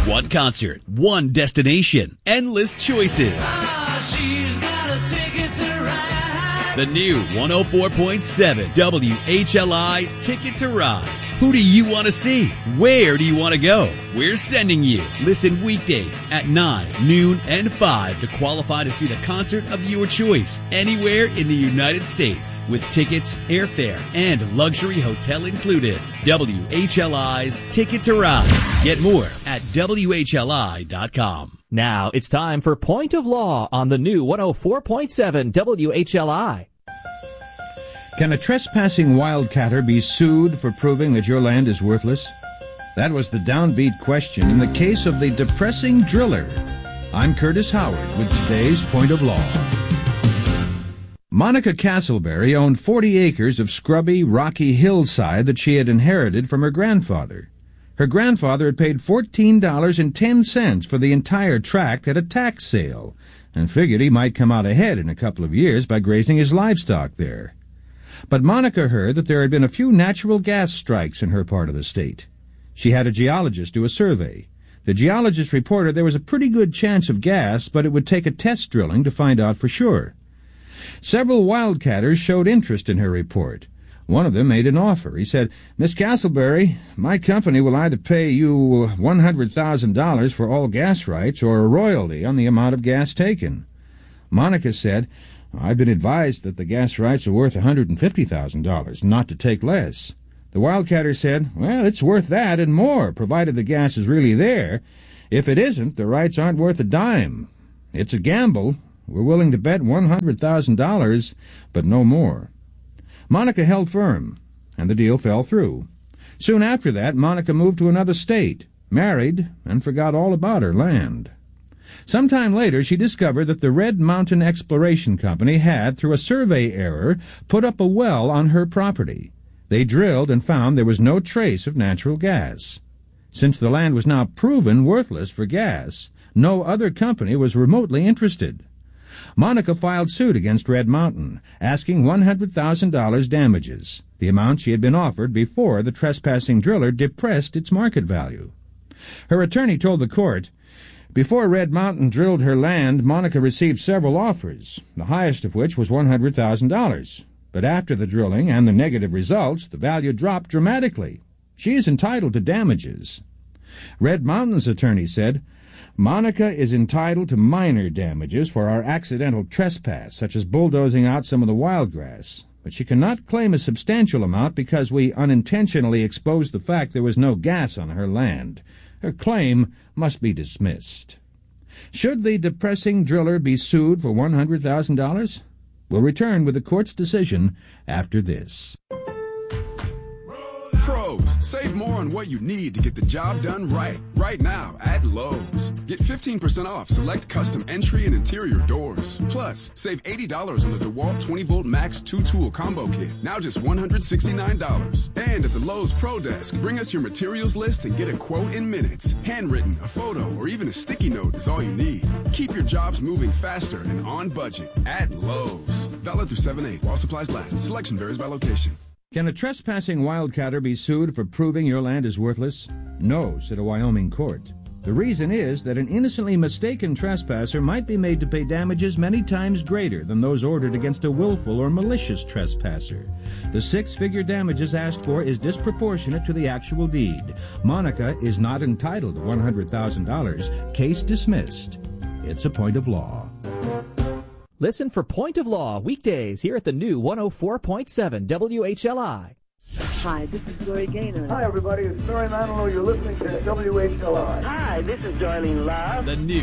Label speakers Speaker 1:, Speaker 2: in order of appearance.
Speaker 1: One concert, one destination, endless choices. The new 104.7 WHLI Ticket to Ride. Who do you want to see? Where do you want to go? We're sending you. Listen weekdays at 9, noon, and 5 to qualify to see the concert of your choice anywhere in the United States with tickets, airfare, and luxury hotel included. WHLI's Ticket to Ride. Get more at WHLI.com.
Speaker 2: Now it's time for Point of Law on the new 104.7 WHLI.
Speaker 3: Can a trespassing wildcatter be sued for proving that your land is worthless? That was the downbeat question in the case of the depressing driller. I'm Curtis Howard with today's Point of Law. Monica Castleberry owned 40 acres of scrubby, rocky hillside that she had inherited from her grandfather. Her grandfather had paid $14.10 for the entire tract at a tax sale and figured he might come out ahead in a couple of years by grazing his livestock there. But Monica heard that there had been a few natural gas strikes in her part of the state. She had a geologist do a survey. The geologist reported there was a pretty good chance of gas, but it would take a test drilling to find out for sure. Several wildcatters showed interest in her report. One of them made an offer. He said, "Miss Castleberry, my company will either pay you $100,000 for all gas rights or a royalty on the amount of gas taken." Monica said, "I've been advised that the gas rights are worth $150,000, not to take less." The wildcatter said, "Well, it's worth that and more, provided the gas is really there. If it isn't, the rights aren't worth a dime. It's a gamble. We're willing to bet $100,000, but no more." Monica held firm, and the deal fell through. Soon after that, Monica moved to another state, married, and forgot all about her land. Sometime later, she discovered that the Red Mountain Exploration Company had, through a survey error, put up a well on her property. They drilled and found there was no trace of natural gas. Since the land was now proven worthless for gas, no other company was remotely interested. Monica filed suit against Red Mountain, asking $100,000 damages, the amount she had been offered before the trespassing driller depressed its market value. Her attorney told the court, "Before Red Mountain drilled her land, Monica received several offers, the highest of which was $100,000. But after the drilling and the negative results, the value dropped dramatically. She is entitled to damages." Red Mountain's attorney said, "Monica is entitled to minor damages for our accidental trespass, such as bulldozing out some of the wild grass. But she cannot claim a substantial amount because we unintentionally exposed the fact there was no gas on her land. Her claim must be dismissed." Should the depressing driller be sued for $100,000? We'll return with the court's decision after this.
Speaker 4: Pros, save more on what you need to get the job done right. Right now at Lowe's. Get 15% off select custom entry and interior doors. Plus, save $80 on the DeWalt 20-volt Max 2-tool combo kit. Now just $169. And at the Lowe's Pro Desk, bring us your materials list and get a quote in minutes. Handwritten, a photo, or even a sticky note is all you need. Keep your jobs moving faster and on budget at Lowe's. Valid through 7/8 while supplies last. Selection varies by location.
Speaker 3: Can a trespassing wildcatter be sued for proving your land is worthless? No, said a Wyoming court. The reason is that an innocently mistaken trespasser might be made to pay damages many times greater than those ordered against a willful or malicious trespasser. The six-figure damages asked for is disproportionate to the actual deed. Monica is not entitled to $100,000. Case dismissed. It's a point of law.
Speaker 2: Listen for Point of Law weekdays here at the new 104.7 WHLI.
Speaker 5: Hi, this is Gloria Gaynor.
Speaker 6: Hi, everybody. It's Mary Manilow. You're listening to WHLI.
Speaker 5: Hi, this is Darlene Love.
Speaker 1: The new